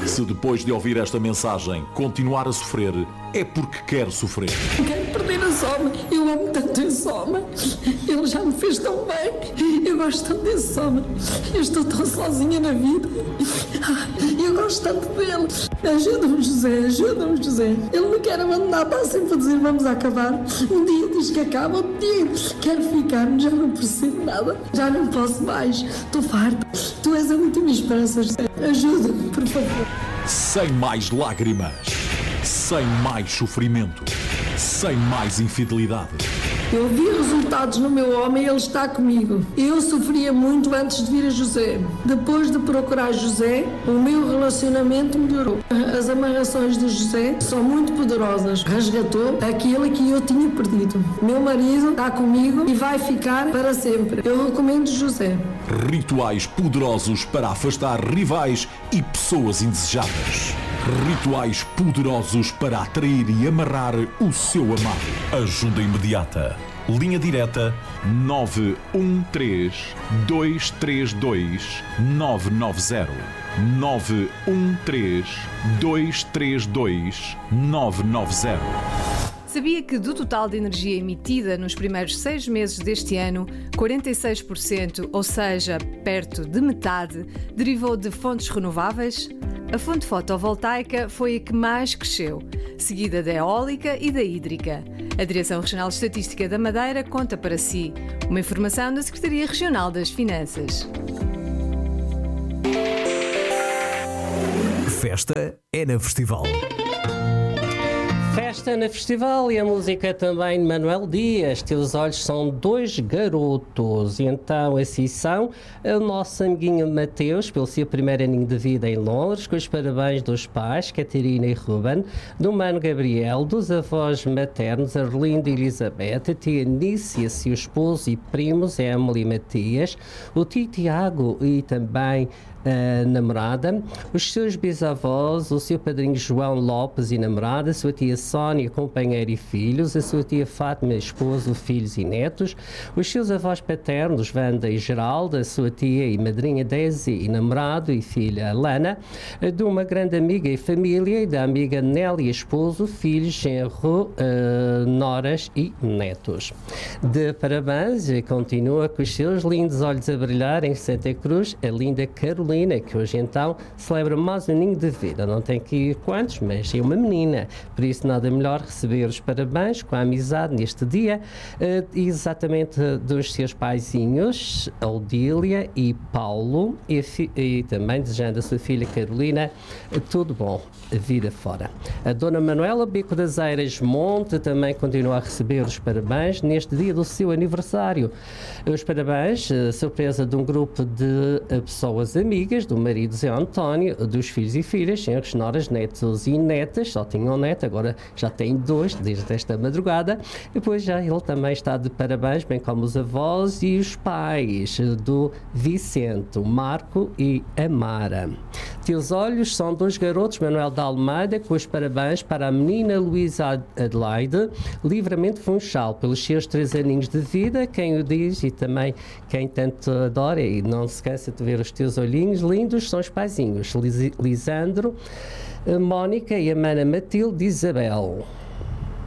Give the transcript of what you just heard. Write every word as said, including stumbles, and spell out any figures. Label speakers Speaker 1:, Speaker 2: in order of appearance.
Speaker 1: Se depois de ouvir esta mensagem continuar a sofrer, é porque quer sofrer.
Speaker 2: Quero perder a Soma. Eu amo tanto esse homem. Ele já me fez tão bem. Eu gosto tanto desse homem. Eu estou tão sozinha na vida. Eu gosto tanto dele. Ajuda-me, José. Ajuda-me, José. Ele me quer abandonar. Está sempre a dizer vamos acabar. Um dia diz que acaba, outro dia quero ficar. Já não percebo nada. Já não posso mais. Estou farta. Tu és a última esperança, José. Ajuda-me, por favor.
Speaker 1: Sem mais lágrimas, sem mais sofrimento, sem mais infidelidade.
Speaker 2: Eu vi resultados no meu homem e ele está comigo. Eu sofria muito antes de vir a José. Depois de procurar José, o meu relacionamento melhorou. As amarrações de José são muito poderosas. Resgatou aquilo que eu tinha perdido. Meu marido está comigo e vai ficar para sempre. Eu recomendo José.
Speaker 1: Rituais poderosos para afastar rivais e pessoas indesejadas. Rituais poderosos para atrair e amarrar o seu amado. Ajuda imediata. Linha direta nove um três, dois três dois, nove nove zero. nove um três, dois três dois, nove nove zero.
Speaker 3: Sabia que do total de energia emitida nos primeiros seis meses deste ano, quarenta e seis por cento, ou seja, perto de metade, derivou de fontes renováveis? A fonte fotovoltaica foi a que mais cresceu, seguida da eólica e da hídrica. A Direção Regional de Estatística da Madeira conta para si. Uma informação da Secretaria Regional das Finanças.
Speaker 4: Festa é na Festival.
Speaker 5: Festa na Festival e a música também de Manuel Dias. Teus olhos são dois garotos. E então assim são o nosso amiguinho Mateus, pelo seu primeiro aninho de vida em Londres, com os parabéns dos pais, Catarina e Ruben, do mano Gabriel, dos avós maternos, Arlindo e Elizabeth, a tia Nícia, seu esposo e primos, Emily e Matias, o tio Tiago e também a namorada, os seus bisavós, o seu padrinho João Lopes e namorada, a sua tia Sónia, companheira e filhos, a sua tia Fátima, esposo, filhos e netos, os seus avós paternos, Wanda e Geraldo, a sua tia e madrinha Daisy e namorado e filha Lana, de uma grande amiga e família e da amiga Nélia, esposo, filhos, genro, uh, noras e netos. De parabéns, e continua com os seus lindos olhos a brilhar em Santa Cruz, a linda Carolina, que hoje então celebra mais um ninho de vida. Não tem que ir quantos, mas é uma menina. Por isso nada melhor receber os parabéns com a amizade neste dia, uh, exatamente dos seus paizinhos, Odília e Paulo, e, e também desejando a sua filha Carolina uh, tudo bom, a vida fora. A dona Manuela Bico das Eiras Monte também continua a receber os parabéns neste dia do seu aniversário. Os parabéns, uh, surpresa de um grupo de uh, pessoas amigas, do marido Zé António, dos filhos e filhas, senhores, noras, netos e netas, só tinham um neto, agora já tem dois, desde esta madrugada. Depois já ele também está de parabéns, bem como os avós e os pais do Vicente, Marco e a Mara. Teus olhos são dois garotos, Manuel da Almeida, com os parabéns para a menina Luísa Adelaide, Livramento Funchal, pelos seus três aninhos de vida, quem o diz e também quem tanto adora, e não se esqueça de ver os teus olhinhos lindos, são os paizinhos, Lis- Lisandro, Mónica e a mana Matilde Isabel.